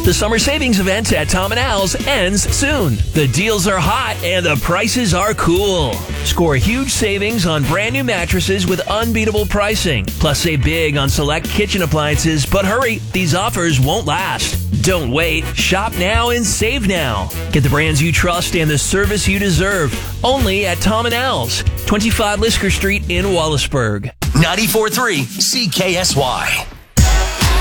The summer savings event at Tom & Al's ends soon. The deals are hot and the prices are cool. Score huge savings on brand new mattresses with unbeatable pricing. Plus, save big on select kitchen appliances. But hurry, these offers won't last. Don't wait. Shop now and save now. Get the brands you trust and the service you deserve. Only at Tom & Al's, 25 Lisker Street in Wallaceburg. 94.3 CKSY.